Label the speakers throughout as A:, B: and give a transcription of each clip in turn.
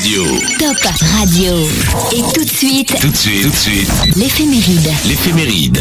A: Radio.
B: Top Radio. Et tout de suite, l'éphéméride.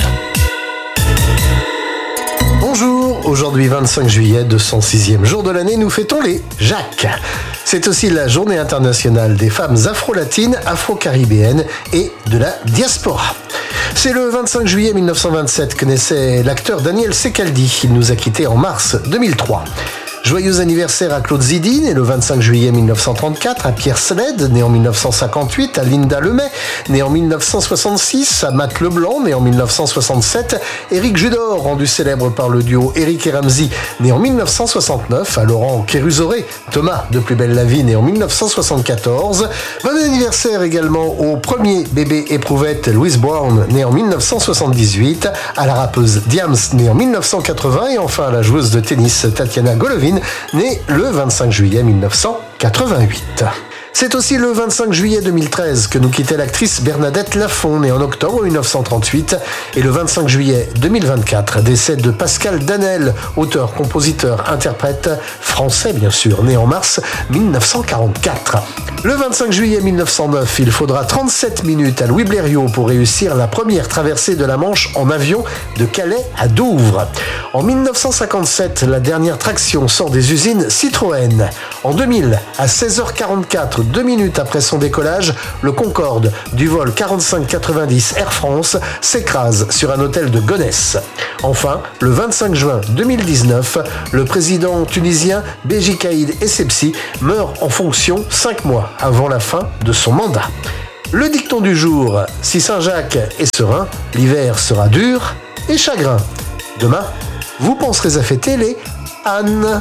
C: Bonjour, aujourd'hui 25 juillet, 206e jour de l'année, nous fêtons les Jacques. C'est aussi la journée internationale des femmes afro-latines, afro-caribéennes et de la diaspora. C'est le 25 juillet 1927 que naissait l'acteur Daniel Secaldi. Il nous a quittés en mars 2003. Joyeux anniversaire à Claude Zidi, né le 25 juillet 1934, à Pierre Sled, né en 1958, à Linda Lemay, né en 1966, à Matt Leblanc, né en 1967, Éric Judor, rendu célèbre par le duo Éric et Ramzy, né en 1969, à Laurent Kérusoré, Thomas de Plus belle la vie, né en 1974. Bon anniversaire également au premier bébé éprouvette Louise Brown, né en 1978, à la rappeuse Diams, née en 1980, et enfin à la joueuse de tennis Tatiana Golovin, née le 25 juillet 1988. C'est aussi le 25 juillet 2013 que nous quittait l'actrice Bernadette Lafont, née en octobre 1938, et le 25 juillet 2024, décès de Pascal Danel, auteur, compositeur, interprète français bien sûr, né en mars 1944. Le 25 juillet 1909, il faudra 37 minutes à Louis Blériot pour réussir la première traversée de la Manche en avion de Calais à Douvres. En 1957, la dernière traction sort des usines Citroën. En 2000, à 16h44, 2 minutes après son décollage, le Concorde du vol 4590 Air France s'écrase sur un hôtel de Gonesse. Enfin, le 25 juin 2019, le président tunisien Béji Caïd Essebsi meurt en fonction 5 mois avant la fin de son mandat. Le dicton du jour: si Saint-Jacques est serein, l'hiver sera dur et chagrin. Demain, vous penserez à fêter les Anne.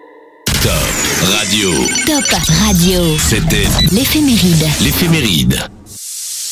A: Top Radio.
B: Top Radio.
A: C'était
B: l'éphéméride.